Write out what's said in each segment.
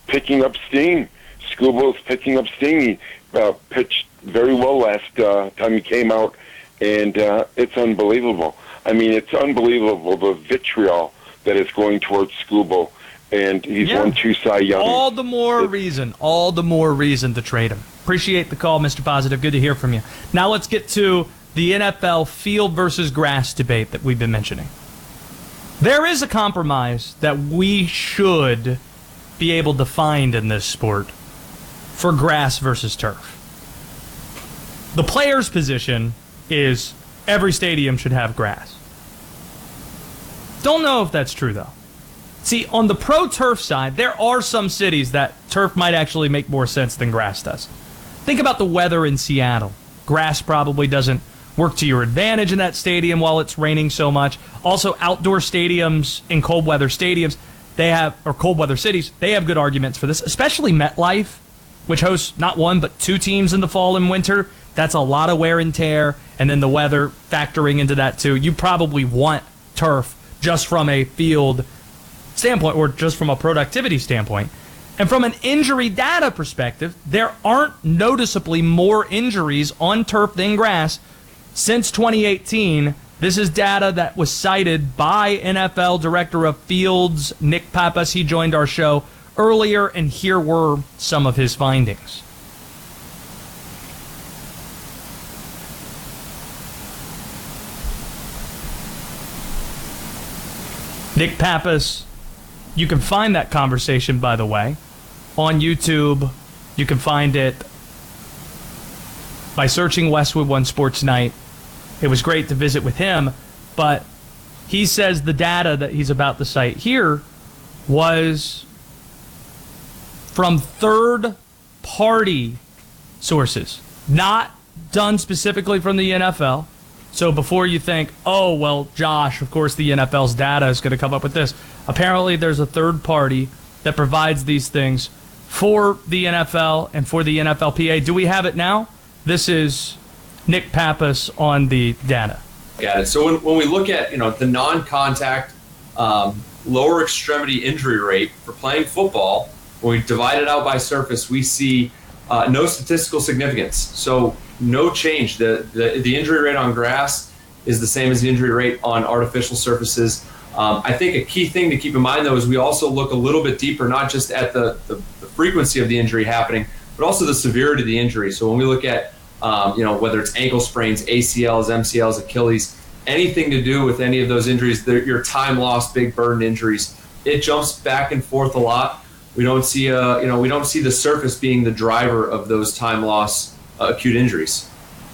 picking up steam. Skubal is picking up steam. He pitched very well last time he came out, and it's unbelievable. I mean, it's unbelievable the vitriol that is going towards Skubal, and he's won 2 Cy Young. All the more reason to trade him. Appreciate the call, Mr. Positive. Good to hear from you. Now let's get to the NFL field versus grass debate that we've been mentioning. There is a compromise that we should be able to find in this sport for grass versus turf. The player's position is every stadium should have grass. Don't know if that's true, though. See, on the pro turf side, there are some cities that turf might actually make more sense than grass does. Think about the weather in Seattle. Grass probably doesn't work to your advantage in that stadium while it's raining so much. Also, outdoor stadiums in cold weather stadiums, cold weather cities, they have good arguments for this, especially MetLife, which hosts not one but 2 teams in the fall and winter. That's a lot of wear and tear, and then the weather factoring into that too. You probably want turf just from a field standpoint or just from a productivity standpoint. And from an injury data perspective, there aren't noticeably more injuries on turf than grass since 2018. This is data that was cited by NFL Director of Fields, Nick Pappas. He joined our show earlier, and here were some of his findings. Nick Pappas, you can find that conversation, by the way, on YouTube. You can find it by searching Westwood One Sports Night. It was great to visit with him, but he says the data that he's about to cite here was from third-party sources, not done specifically from the NFL. So before you think, oh, well, Josh, of course the NFL's data is going to come up with this. Apparently there's a third party that provides these things for the NFL and for the NFLPA. Do we have it now? This is Nick Pappas on the data. Got it. So when we look at the non-contact lower extremity injury rate for playing football, when we divide it out by surface, we see no statistical significance. So no change. The injury rate on grass is the same as the injury rate on artificial surfaces. I think a key thing to keep in mind, though, is we also look a little bit deeper, not just at the frequency of the injury happening, but also the severity of the injury. So when we look at whether it's ankle sprains, ACLs, MCLs, Achilles, anything to do with any of those injuries, your time loss, big burden injuries, it jumps back and forth a lot. We don't see the surface being the driver of those time loss acute injuries.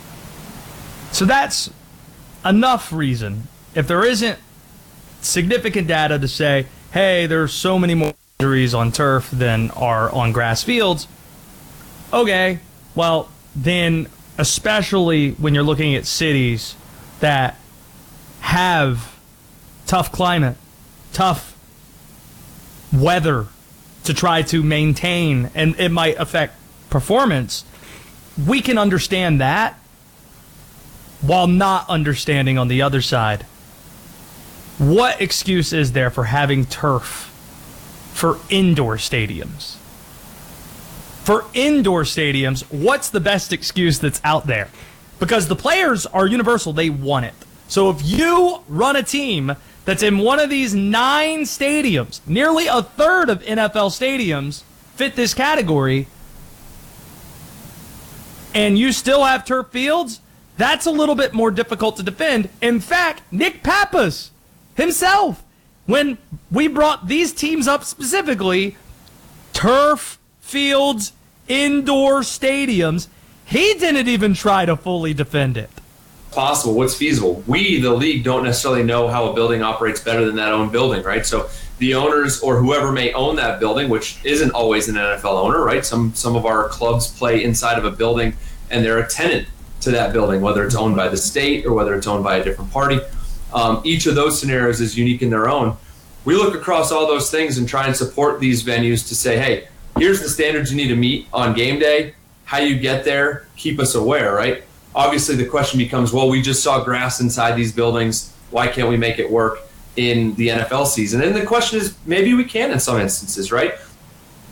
So that's enough reason, if there isn't significant data to say, hey, there's so many more injuries on turf than are on grass fields. Okay, well, then especially when you're looking at cities that have tough climate, tough weather to try to maintain, and it might affect performance, we can understand that while not understanding on the other side. What excuse is there for having turf for indoor stadiums? For indoor stadiums, what's the best excuse that's out there? Because the players are universal. They want it. So if you run a team that's in one of these 9 stadiums, nearly a third of NFL stadiums fit this category, and you still have turf fields, that's a little bit more difficult to defend. In fact, Nick Pappas himself, when we brought these teams up specifically, turf fields, indoor stadiums, he didn't even try to fully defend it. Possible. What's feasible? We, the league, don't necessarily know how a building operates better than that own building, right? So the owners or whoever may own that building, which isn't always an NFL owner, right? Some of our clubs play inside of a building and they're a tenant to that building, whether it's owned by the state or whether it's owned by a different party. Each of those scenarios is unique in their own. We look across all those things and try and support these venues to say, hey, here's the standards you need to meet on game day. How you get there, keep us aware, right? Obviously, the question becomes, well, we just saw grass inside these buildings. Why can't we make it work in the NFL season? And the question is, maybe we can in some instances, right?